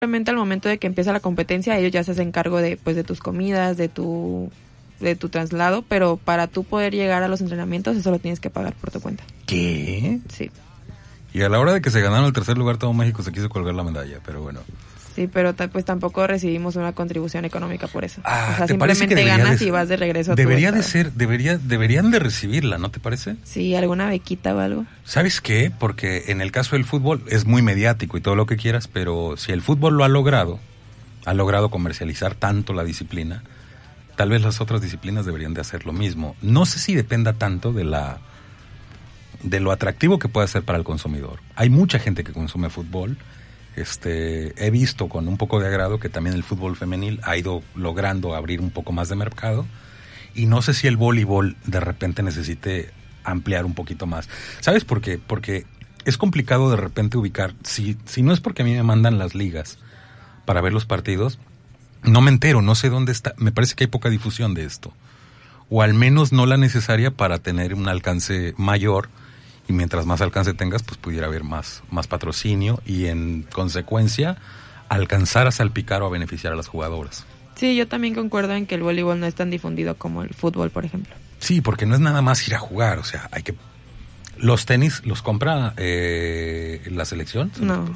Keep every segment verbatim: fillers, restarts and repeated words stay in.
Simplemente al momento de que empieza la competencia, ellos ya se hacen cargo de, pues, de tus comidas, de tu, de tu traslado, pero para tú poder llegar a los entrenamientos, eso lo tienes que pagar por tu cuenta. ¿Qué? Sí. Y a la hora de que se ganaron el tercer lugar, todo México se quiso colgar la medalla, pero bueno. Sí, pero ta- pues tampoco recibimos una contribución económica por eso. Ah, o sea, ¿te parece que simplemente debería ganas de- y vas de regreso a tu Debería de estado. ser, debería, deberían de recibirla, ¿no te parece? Sí, alguna bequita o algo. ¿Sabes qué? Porque en el caso del fútbol es muy mediático y todo lo que quieras, pero si el fútbol lo ha logrado, ha logrado comercializar tanto la disciplina, tal vez las otras disciplinas deberían de hacer lo mismo. No sé si dependa tanto de la de lo atractivo que puede ser para el consumidor. Hay mucha gente que consume fútbol. Este, he visto con un poco de agrado que también el fútbol femenil ha ido logrando abrir un poco más de mercado, y no sé si el voleibol de repente necesite ampliar un poquito más. ¿Sabes por qué? Porque es complicado de repente ubicar, si, si no es porque a mí me mandan las ligas para ver los partidos, no me entero, no sé dónde está, me parece que hay poca difusión de esto, o al menos no la necesaria para tener un alcance mayor. Y mientras más alcance tengas, pues pudiera haber más, más patrocinio y en consecuencia alcanzar a salpicar o a beneficiar a las jugadoras. Sí, yo también concuerdo en que el voleibol no es tan difundido como el fútbol, por ejemplo. Sí, porque no es nada más ir a jugar, o sea, hay que... ¿Los tenis los compra eh, la selección? No.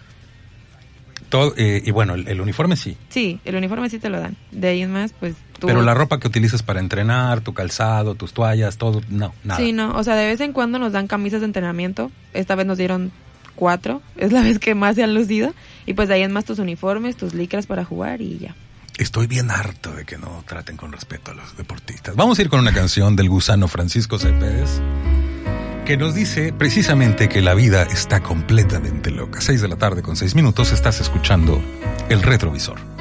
Todo, eh, y bueno, el, el uniforme sí. Sí, el uniforme sí te lo dan. De ahí en más, pues tú... Pero la ropa que utilizas para entrenar, tu calzado, tus toallas, todo, no, nada. Sí, no, o sea, de vez en cuando nos dan camisas de entrenamiento. Esta vez nos dieron cuatro, es la vez que más se han lucido. Y pues de ahí en más tus uniformes, tus licras para jugar y ya. Estoy bien harto de que no traten con respeto a los deportistas. Vamos a ir con una canción del gusano Francisco Cepeda, que nos dice precisamente que la vida está completamente loca. Seis de la tarde con seis minutos, estás escuchando El Retrovisor.